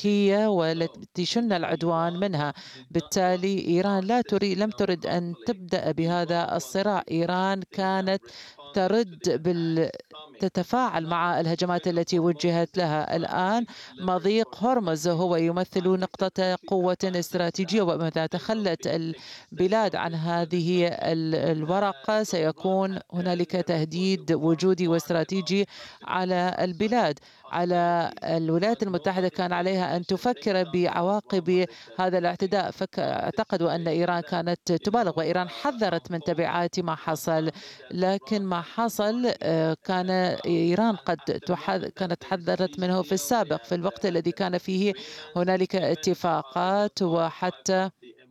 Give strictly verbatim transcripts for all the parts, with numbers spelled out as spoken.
تركيا والتي شن العدوان منها. بالتالي إيران لا تريد لم ترد أن تبدأ بهذا الصراع. إيران كانت ترد بال تتفاعل مع الهجمات التي وجهت لها. الآن مضيق هرمز هو يمثل نقطة قوة استراتيجية، وإذا تخلت البلاد عن هذه الورقة سيكون هنالك تهديد وجودي واستراتيجي على البلاد. على الولايات المتحدة كان عليها أن تفكر بعواقب هذا الاعتداء. اعتقدوا أن إيران كانت تبالغ، وإيران حذرت من تبعات ما حصل، لكن ما حصل كان إيران قد كانت حذرت منه في السابق، في الوقت الذي كان فيه هنالك اتفاقات وحتى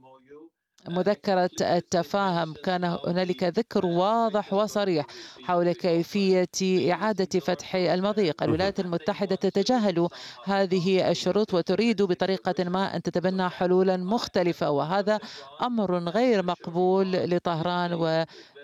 مذكرة التفاهم. كان هنالك ذكر واضح وصريح حول كيفية إعادة فتح المضيق. الولايات المتحدة تتجاهل هذه الشروط وتريد بطريقة ما أن تتبنى حلولا مختلفة، وهذا أمر غير مقبول لطهران. و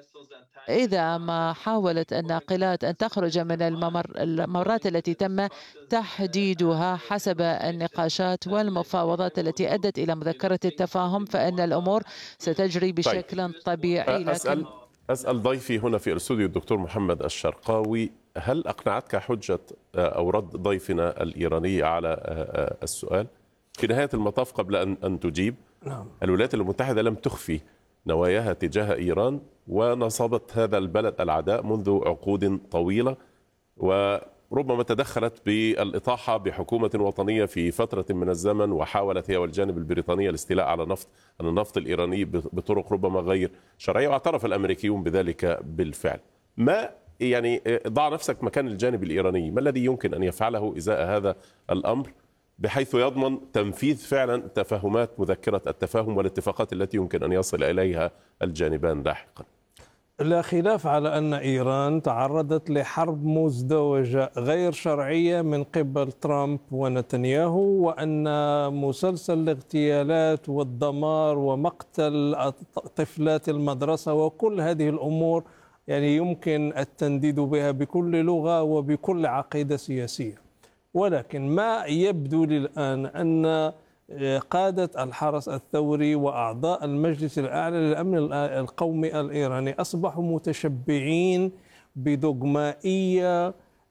إذا ما حاولت الناقلات أن تخرج من الممر الممرات التي تم تحديدها حسب النقاشات والمفاوضات التي أدت إلى مذكرة التفاهم، فإن الأمور ستجري بشكل طيب. طبيعي. لكن أسأل, أسأل ضيفي هنا في الاستوديو الدكتور محمد الشرقاوي، هل أقنعتك حجة أو رد ضيفنا الإيراني على السؤال؟ في نهاية المطاف قبل أن أن تجيب، نعم. الولايات المتحدة لم تخفي نواياها تجاه إيران، ونصبت هذا البلد العداء منذ عقود طويلة، وربما تدخلت بالإطاحة بحكومة وطنية في فترة من الزمن، وحاولت هي والجانب البريطاني الاستيلاء على نفط النفط الإيراني بطرق ربما غير شرعية، واعترف الأمريكيون بذلك بالفعل. ما يعني ضع نفسك مكان الجانب الإيراني، ما الذي يمكن أن يفعله إزاء هذا الأمر بحيث يضمن تنفيذ فعلا تفاهمات مذكرة التفاهم والاتفاقات التي يمكن أن يصل إليها الجانبان لاحقا؟ لا خلاف على أن إيران تعرضت لحرب مزدوجة غير شرعية من قبل ترامب ونتنياهو، وأن مسلسل الاغتيالات والدمار ومقتل طفلات المدرسة وكل هذه الأمور يعني يمكن التنديد بها بكل لغة وبكل عقيدة سياسية. ولكن ما يبدو لي الآن أن قادة الحرس الثوري وأعضاء المجلس الأعلى للأمن القومي الإيراني أصبحوا متشبعين بدوغمائية،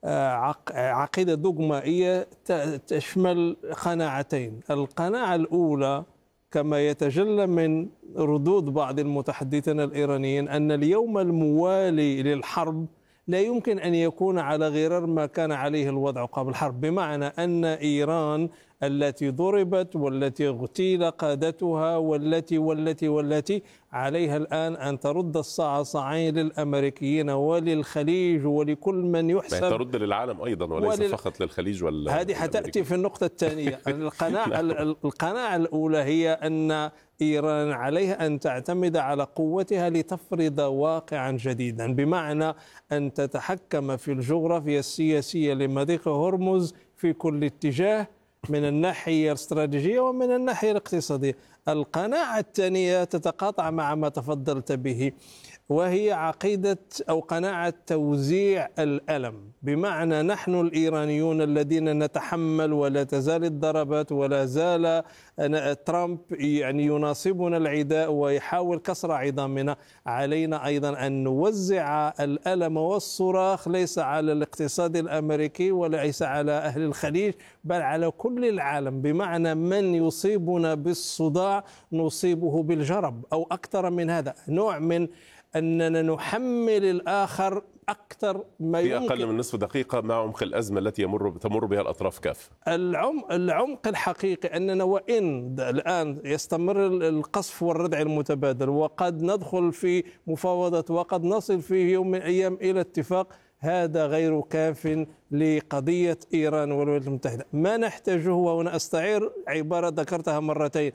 عقيدة دوغمائية تشمل قناعتين. القناعة الأولى كما يتجلى من ردود بعض المتحدثين الإيرانيين أن اليوم الموالي للحرب لا يمكن أن يكون على غرار ما كان عليه الوضع قبل الحرب، بمعنى أن إيران التي ضربت والتي اغتيل قادتها والتي والتي والتي عليها الآن أن ترد الصعصعين للأمريكيين وللخليج ولكل من يحسب، ترد للعالم أيضا وليس ولل... فقط للخليج وال... هذه حتأتي في النقطة الثانية. القناعة القناعة الأولى هي أن إيران عليها أن تعتمد على قوتها لتفرض واقعا جديدا، بمعنى أن تتحكم في الجغرافيا السياسية لمضيق هرمز في كل اتجاه من الناحية الاستراتيجية ومن الناحية الاقتصادية. القناعة الثانية تتقاطع مع ما تفضلت به، وهي عقيدة أو قناعة توزيع الألم، بمعنى نحن الإيرانيون الذين نتحمل ولا تزال الضربات ولا زال ترامب يعني يناصبنا العداء ويحاول كسر عظامنا، علينا أيضا أن نوزع الألم والصراخ ليس على الاقتصاد الأمريكي وليس على أهل الخليج بل على كل العالم، بمعنى من يصيبنا بالصداع نصيبه بالجرب، أو أكثر من هذا، نوع من أننا نحمل الآخر أكثر ما في يمكن. أقل من نصف دقيقة مع عمق الأزمة التي يمر تمر بها الأطراف كافة. العمق العمق الحقيقي أننا وإن الآن يستمر القصف والردع المتبادل وقد ندخل في مفاوضات وقد نصل في يوم من الأيام إلى اتفاق، هذا غير كاف لقضية إيران والولايات المتحدة. ما نحتاجه، وأنا أستعير عبارة ذكرتها مرتين،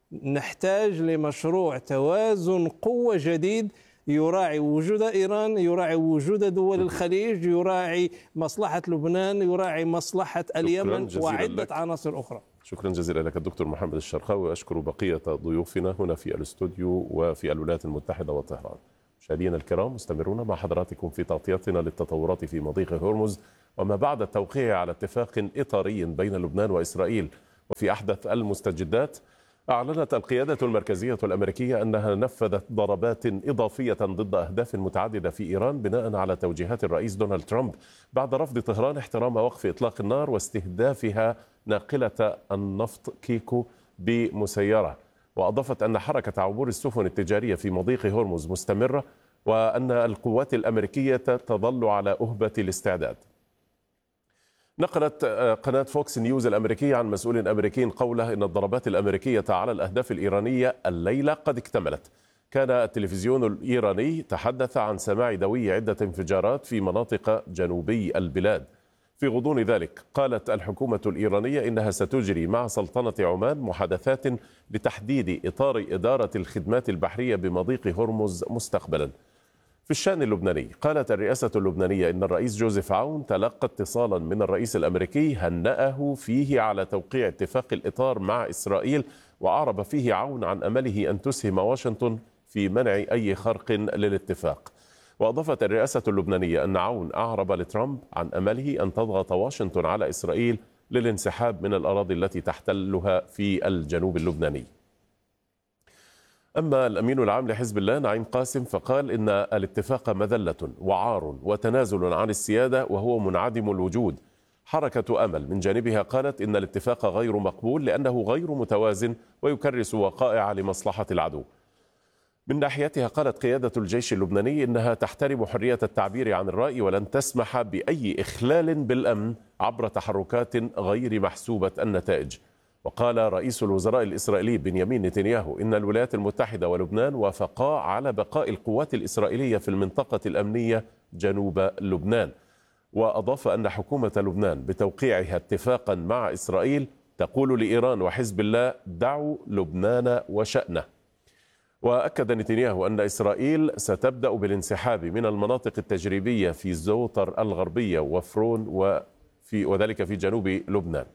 نحتاج لمشروع توازن قوة جديد يراعي وجود إيران، يراعي وجود دول الخليج، يراعي مصلحة لبنان، يراعي مصلحة اليمن وعدة لك. عناصر أخرى. شكرا جزيلا لك الدكتور محمد الشرقاوي، وأشكر بقية ضيوفنا هنا في الاستوديو وفي الولايات المتحدة وطهران. مشاهدينا الكرام، مستمرون مع حضراتكم في تغطيتنا للتطورات في مضيق هرمز وما بعد التوقيع على اتفاق إطاري بين لبنان وإسرائيل وفي أحدث المستجدات، أعلنت القيادة المركزية الأمريكية أنها نفذت ضربات إضافية ضد أهداف متعددة في إيران بناء على توجيهات الرئيس دونالد ترامب بعد رفض طهران احترام وقف إطلاق النار واستهدافها ناقلة النفط كيكو بمسيرة. وأضافت أن حركة عبور السفن التجارية في مضيق هرمز مستمرة، وأن القوات الأمريكية تظل على أهبة الاستعداد. نقلت قناة فوكس نيوز الأمريكية عن مسؤول أمريكي قوله إن الضربات الأمريكية على الأهداف الإيرانية الليلة قد اكتملت. كان التلفزيون الإيراني تحدث عن سماع دوي عدة انفجارات في مناطق جنوبي البلاد. في غضون ذلك، قالت الحكومة الإيرانية إنها ستجري مع سلطنة عمان محادثات لتحديد إطار إدارة الخدمات البحرية بمضيق هرمز مستقبلا. في الشأن اللبناني، قالت الرئاسة اللبنانية إن الرئيس جوزيف عون تلقى اتصالا من الرئيس الأمريكي هنأه فيه على توقيع اتفاق الإطار مع إسرائيل، وأعرب فيه عون عن أمله أن تسهم واشنطن في منع أي خرق للاتفاق. وأضافت الرئاسة اللبنانية أن عون أعرب لترامب عن أمله أن تضغط واشنطن على إسرائيل للانسحاب من الأراضي التي تحتلها في الجنوب اللبناني. أما الأمين العام لحزب الله نعيم قاسم فقال إن الاتفاق مذلة وعار وتنازل عن السيادة وهو منعدم الوجود. حركة أمل من جانبها قالت إن الاتفاق غير مقبول لأنه غير متوازن ويكرس وقائع لمصلحة العدو. من ناحيتها، قالت قيادة الجيش اللبناني إنها تحترم حرية التعبير عن الرأي ولن تسمح بأي إخلال بالأمن عبر تحركات غير محسوبة النتائج. وقال رئيس الوزراء الإسرائيلي بنيامين نتنياهو إن الولايات المتحدة ولبنان وافقا على بقاء القوات الإسرائيلية في المنطقة الأمنية جنوب لبنان. وأضاف أن حكومة لبنان بتوقيعها اتفاقا مع إسرائيل تقول لإيران وحزب الله دعوا لبنان وشأنه. وأكد نتنياهو أن إسرائيل ستبدأ بالانسحاب من المناطق التجريبية في زوطر الغربية وفرون وفي وذلك في جنوب لبنان.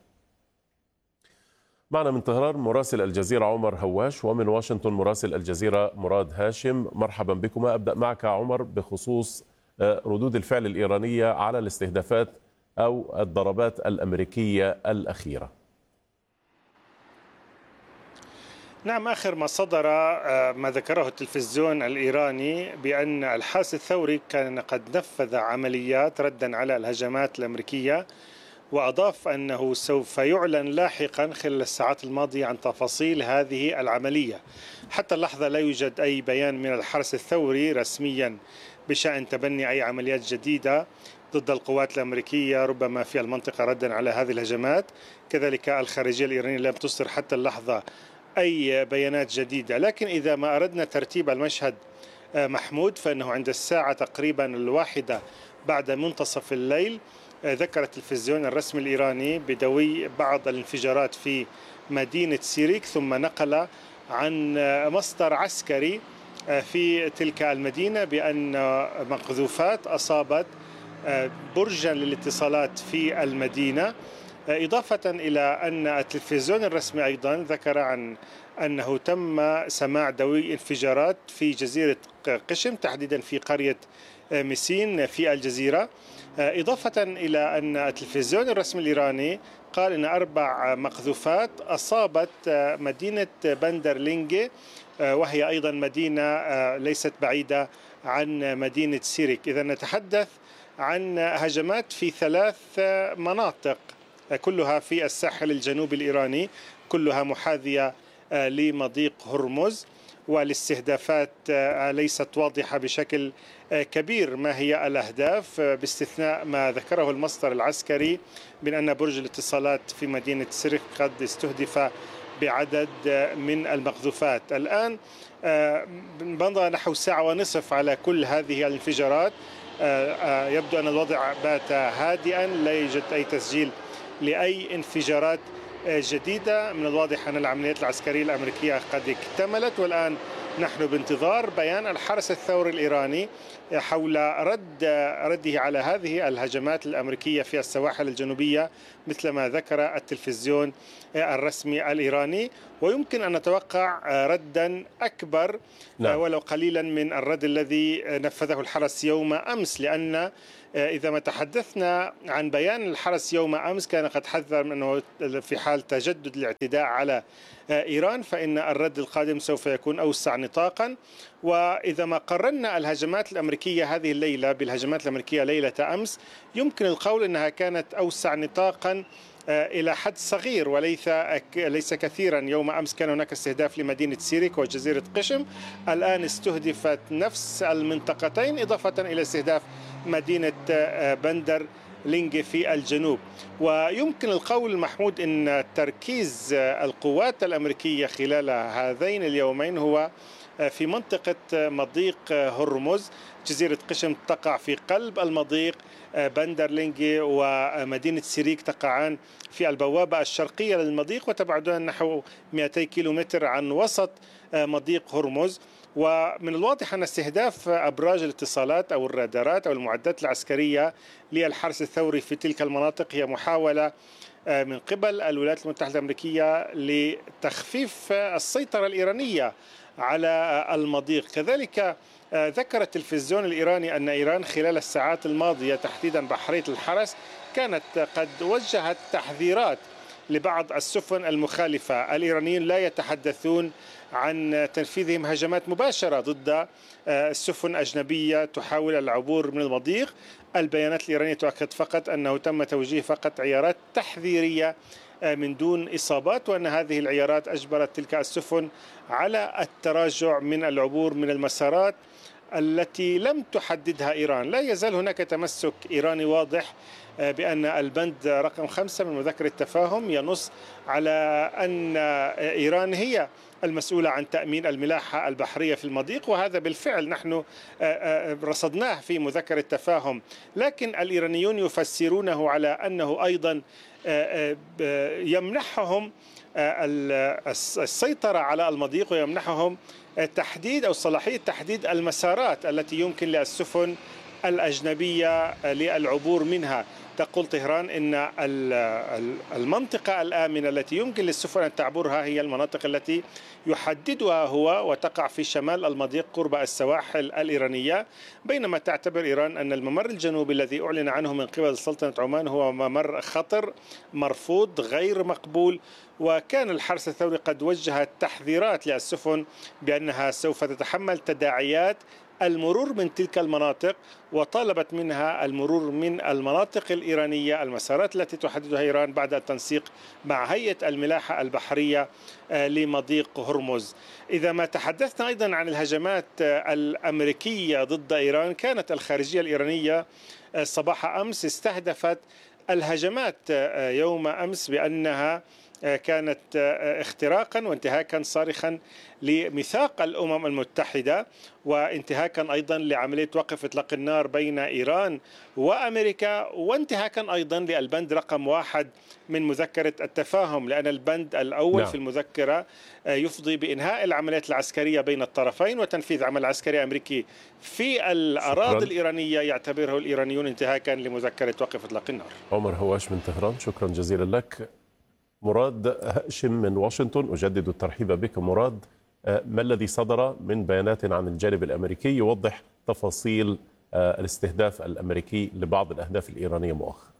معنا من طهران مراسل الجزيرة عمر هواش، ومن واشنطن مراسل الجزيرة مراد هاشم. مرحبا بكما. أبدأ معك عمر بخصوص ردود الفعل الإيرانية على الاستهدافات أو الضربات الأمريكية الأخيرة. نعم، آخر ما صدر ما ذكره التلفزيون الإيراني بأن الحرس الثوري كان قد نفذ عمليات ردا على الهجمات الأمريكية، وأضاف أنه سوف يعلن لاحقا خلال الساعات الماضية عن تفاصيل هذه العملية. حتى اللحظة لا يوجد أي بيان من الحرس الثوري رسميا بشأن تبني أي عمليات جديدة ضد القوات الأمريكية ربما في المنطقة ردا على هذه الهجمات. كذلك الخارجية الإيرانية لم تصدر حتى اللحظة أي بيانات جديدة. لكن إذا ما أردنا ترتيب المشهد محمود، فإنه عند الساعة تقريبا الواحدة بعد منتصف الليل ذكر التلفزيون الرسمي الإيراني بدوي بعض الانفجارات في مدينة سيريك، ثم نقل عن مصدر عسكري في تلك المدينة بأن مقذوفات أصابت برجا للاتصالات في المدينة، إضافة إلى أن التلفزيون الرسمي أيضا ذكر عن أنه تم سماع دوي انفجارات في جزيرة قشم، تحديدا في قرية ميسين في الجزيرة، إضافة إلى أن التلفزيون الرسمي الإيراني قال أن أربع مقذوفات أصابت مدينة بندر لينجي، وهي أيضا مدينة ليست بعيدة عن مدينة سيريك. إذا نتحدث عن هجمات في ثلاث مناطق كلها في الساحل الجنوبي الإيراني، كلها محاذية لمضيق هرمز، والاستهدافات ليست واضحة بشكل كبير ما هي الأهداف، باستثناء ما ذكره المصدر العسكري من أن برج الاتصالات في مدينة سيريك قد استهدف بعدد من المقذوفات. الآن مضى نحو ساعة ونصف على كل هذه الانفجارات، يبدو أن الوضع بات هادئا، لا يوجد أي تسجيل لأي انفجارات جديدة. من الواضح أن العمليات العسكرية الأمريكية قد اكتملت، والآن نحن بانتظار بيان الحرس الثوري الإيراني حول رد رده على هذه الهجمات الأمريكية في السواحل الجنوبية مثل ما ذكر التلفزيون الرسمي الإيراني. ويمكن أن نتوقع ردا أكبر، نعم، ولو قليلا من الرد الذي نفذه الحرس يوم أمس، لأن إذا ما تحدثنا عن بيان الحرس يوم أمس كان قد حذر من أنه في حال تجدد الاعتداء على إيران فإن الرد القادم سوف يكون أوسع نطاقا. وإذا ما قررنا الهجمات الأمريكية هذه الليلة بالهجمات الأمريكية ليلة أمس يمكن القول أنها كانت أوسع نطاقا إلى حد صغير وليس ليس كثيرا. يوم أمس كان هناك استهداف لمدينة سيريك وجزيرة قشم، الآن استهدفت نفس المنطقتين إضافة إلى استهداف مدينة بندر لينجي في الجنوب. ويمكن القول محمود أن تركيز القوات الأمريكية خلال هذين اليومين هو في منطقة مضيق هرمز. جزيرة قشم تقع في قلب المضيق، بندر لينجي ومدينة سيريك تقعان في البوابة الشرقية للمضيق وتبعدان نحو مئتي كيلومتر عن وسط مضيق هرمز. ومن الواضح أن استهداف أبراج الاتصالات أو الرادارات أو المعدات العسكرية للحرس الثوري في تلك المناطق هي محاولة من قبل الولايات المتحدة الأمريكية لتخفيف السيطرة الإيرانية على المضيق. كذلك ذكر التلفزيون الإيراني أن إيران خلال الساعات الماضية تحديدا بحرية الحرس كانت قد وجهت تحذيرات لبعض السفن المخالفة. الإيرانيين لا يتحدثون عن تنفيذهم هجمات مباشرة ضد السفن أجنبية تحاول العبور من المضيق. البيانات الإيرانية تؤكد فقط أنه تم توجيه فقط عيارات تحذيرية من دون إصابات، وأن هذه العيارات أجبرت تلك السفن على التراجع من العبور من المسارات التي لم تحددها إيران. لا يزال هناك تمسك إيراني واضح بأن البند رقم خمسة من مذكرة التفاهم ينص على أن إيران هي المسؤولة عن تأمين الملاحة البحرية في المضيق، وهذا بالفعل نحن رصدناه في مذكرة التفاهم. لكن الإيرانيون يفسرونه على أنه أيضا يمنحهم السيطرة على المضيق ويمنحهم تحديد أو صلاحية تحديد المسارات التي يمكن للسفن الأجنبية للعبور منها. تقول طهران إن المنطقة الآمنة التي يمكن للسفن أن تعبرها هي المناطق التي يحددها هو وتقع في شمال المضيق قرب السواحل الإيرانية، بينما تعتبر إيران أن الممر الجنوبي الذي أعلن عنه من قبل سلطنة عمان هو ممر خطر مرفوض غير مقبول. وكان الحرس الثوري قد وجه تحذيرات للسفن بأنها سوف تتحمل تداعيات المرور من تلك المناطق، وطالبت منها المرور من المناطق الإيرانية المسارات التي تحددها إيران بعد التنسيق مع هيئة الملاحة البحرية لمضيق هرمز. إذا ما تحدثنا أيضا عن الهجمات الأمريكية ضد إيران، كانت الخارجية الإيرانية صباح أمس استهدفت الهجمات يوم أمس بأنها كانت اختراقا وانتهاكا صارخا لميثاق الأمم المتحدة، وانتهاكا أيضا لعملية وقف إطلاق النار بين إيران وأمريكا، وانتهاكا أيضا للبند رقم واحد من مذكرة التفاهم، لأن البند الأول نعم. في المذكرة يفضي بإنهاء العمليات العسكرية بين الطرفين وتنفيذ عمل عسكري أمريكي في الأراضي شكرا. الإيرانية يعتبره الإيرانيون انتهاكا لمذكرة وقف إطلاق النار. عمر هواش من طهران، شكرا جزيلا لك. مراد هاشم من واشنطن، أجدد الترحيب بك مراد. ما الذي صدر من بيانات عن الجانب الأمريكي يوضح تفاصيل الاستهداف الأمريكي لبعض الأهداف الإيرانية مؤخرا؟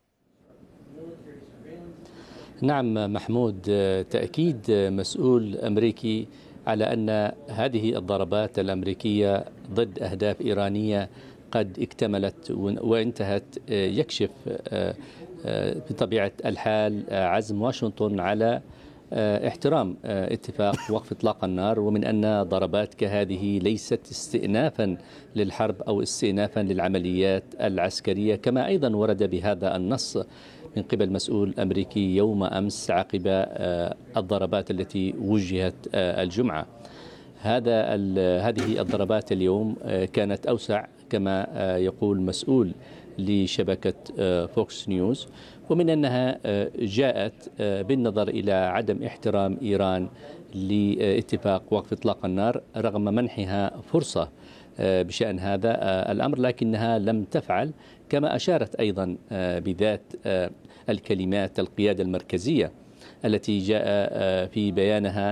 نعم محمود، تأكيد مسؤول أمريكي على أن هذه الضربات الأمريكية ضد أهداف إيرانية قد اكتملت وانتهت يكشف بطبيعة الحال عزم واشنطن على احترام اتفاق وقف إطلاق النار، ومن أن ضربات كهذه ليست استئنافا للحرب أو استئنافا للعمليات العسكرية، كما أيضا ورد بهذا النص من قبل مسؤول أمريكي يوم أمس عقب الضربات التي وجهت الجمعة. هذا هذه الضربات اليوم كانت أوسع كما يقول مسؤول لشبكة فوكس نيوز، ومن أنها جاءت بالنظر إلى عدم احترام إيران لاتفاق وقف إطلاق النار رغم منحها فرصة بشأن هذا الأمر، لكنها لم تفعل، كما أشارت أيضا بذات الكلمات القيادة المركزية التي جاء في بيانها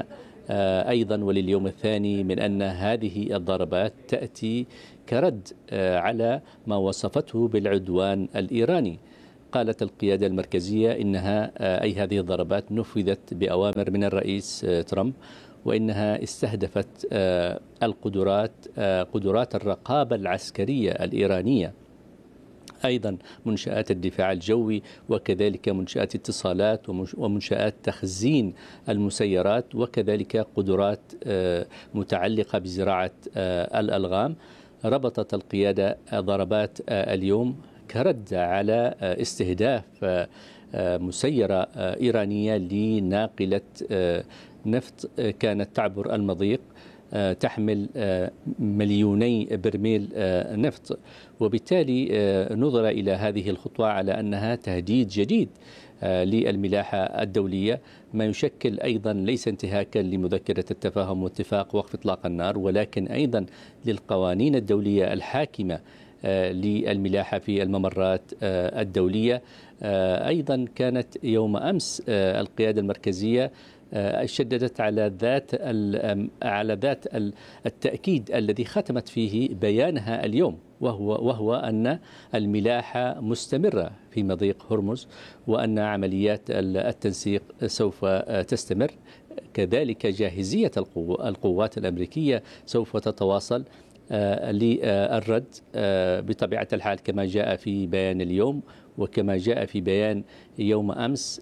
أيضا ولليوم الثاني من أن هذه الضربات تأتي كرد على ما وصفته بالعدوان الإيراني. قالت القيادة المركزية إنها أي هذه الضربات نفذت بأوامر من الرئيس ترامب، وإنها استهدفت القدرات قدرات الرقابة العسكرية الإيرانية، أيضا منشآت الدفاع الجوي، وكذلك منشآت اتصالات ومنشآت تخزين المسيرات، وكذلك قدرات متعلقة بزراعة الألغام. ربطت القيادة ضربات اليوم كرد على استهداف مسيرة إيرانية لناقلة نفط كانت تعبر المضيق تحمل مليوني برميل نفط، وبالتالي نظر إلى هذه الخطوة على أنها تهديد جديد للملاحة الدولية، ما يشكل أيضا ليس انتهاكا لمذكرة التفاهم واتفاق وقف إطلاق النار، ولكن أيضا للقوانين الدولية الحاكمة للملاحة في الممرات الدولية. أيضا كانت يوم أمس القيادة المركزية شددت على ذات على ذات التأكيد الذي ختمت فيه بيانها اليوم، وهو وهو أن الملاحة مستمرة في مضيق هرمز، وأن عمليات التنسيق سوف تستمر، كذلك جاهزية القوات الأمريكية سوف تتواصل للرد بطبيعة الحال كما جاء في بيان اليوم وكما جاء في بيان يوم أمس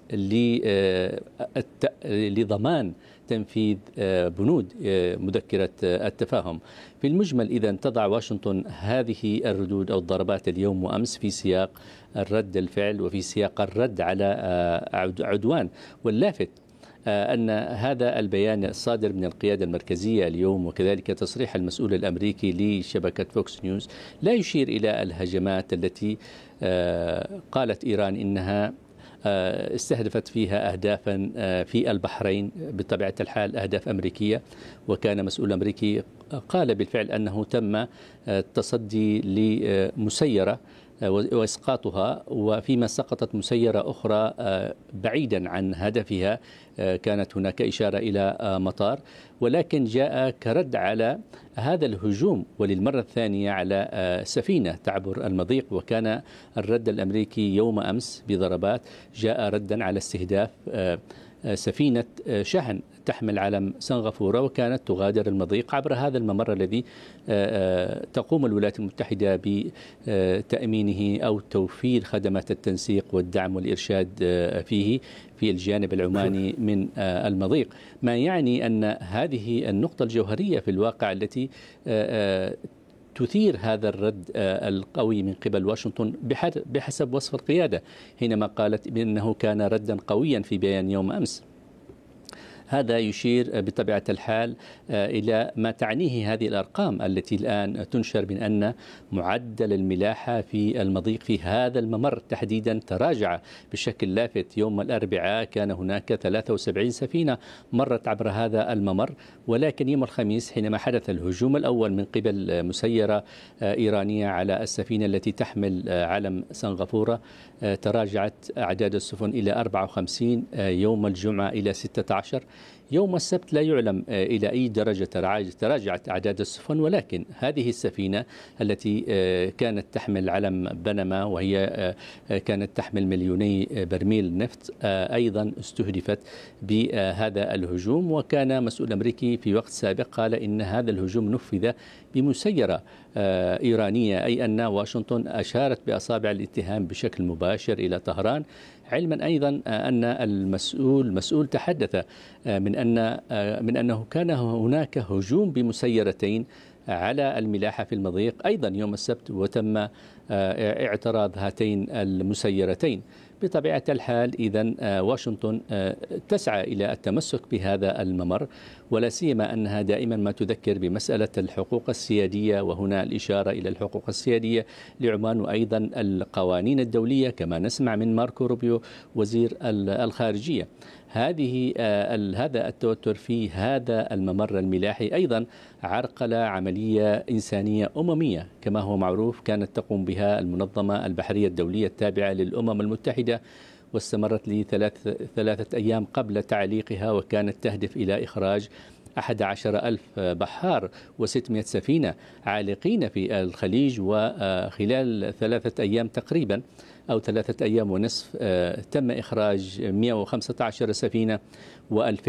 لضمان تنفيذ بنود مذكرة التفاهم. في المجمل إذن تضع واشنطن هذه الردود أو الضربات اليوم وأمس في سياق الرد الفعل وفي سياق الرد على عدوان. واللافت أن هذا البيان الصادر من القيادة المركزية اليوم وكذلك تصريح المسؤول الأمريكي لشبكة فوكس نيوز لا يشير إلى الهجمات التي قالت إيران إنها استهدفت فيها أهدافا في البحرين، بطبيعة الحال أهداف أمريكية، وكان مسؤول أمريكي قال بالفعل أنه تم التصدي لمسيرة وإسقاطها، وفيما سقطت مسيرة أخرى بعيدا عن هدفها كانت هناك إشارة إلى مطار، ولكن جاء كرد على هذا الهجوم وللمرة الثانية على سفينة تعبر المضيق. وكان الرد الأمريكي يوم أمس بضربات جاء ردا على استهداف سفينة شحن تحمل علم سنغافورة، وكانت تغادر المضيق عبر هذا الممر الذي تقوم الولايات المتحدة بتأمينه أو توفير خدمات التنسيق والدعم والإرشاد فيه في الجانب العماني من المضيق، ما يعني أن هذه النقطة الجوهرية في الواقع التي تثير هذا الرد القوي من قبل واشنطن بحسب وصف القيادة حينما قالت بأنه كان ردا قويا في بيان يوم أمس. هذا يشير بطبيعة الحال إلى ما تعنيه هذه الأرقام التي الآن تنشر من أن معدل الملاحة في المضيق في هذا الممر تحديدا تراجع بشكل لافت. يوم الأربعاء كان هناك ثلاثة وسبعين سفينة مرت عبر هذا الممر، ولكن يوم الخميس حينما حدث الهجوم الأول من قبل مسيرة إيرانية على السفينة التي تحمل علم سنغافورة تراجعت أعداد السفن إلى أربعة وخمسين، يوم الجمعة إلى ستة عشر، يوم السبت لا يعلم إلى أي درجة تراجعت أعداد السفن، ولكن هذه السفينة التي كانت تحمل علم بنما وهي كانت تحمل مليوني برميل نفط أيضا استهدفت بهذا الهجوم. وكان مسؤول أمريكي في وقت سابق قال إن هذا الهجوم نفذ بمسيرة إيرانية، أي أن واشنطن أشارت بأصابع الاتهام بشكل مباشر إلى طهران، علما أيضا أن المسؤول مسؤول تحدث من أن من أنه كان هناك هجوم بمسيرتين على الملاحة في المضيق أيضا يوم السبت، وتم اعتراض هاتين المسيرتين. بطبيعة الحال إذن واشنطن تسعى إلى التمسك بهذا الممر، ولا سيما أنها دائما ما تذكر بمسألة الحقوق السيادية، وهنا الإشارة إلى الحقوق السيادية لعمان وأيضا القوانين الدولية كما نسمع من ماركو روبيو وزير الخارجية. هذه هذا التوتر في هذا الممر الملاحي أيضا عرقل عملية إنسانية أممية كما هو معروف كانت تقوم بها المنظمة البحرية الدولية التابعة للأمم المتحدة، واستمرت لثلاث ثلاثة أيام قبل تعليقها، وكانت تهدف إلى إخراج أحد عشر ألف بحار وستمائة سفينة عالقين في الخليج. وخلال ثلاثة أيام تقريبا أو ثلاثة أيام ونصف تم إخراج مئة وخمسة عشر سفينة و2000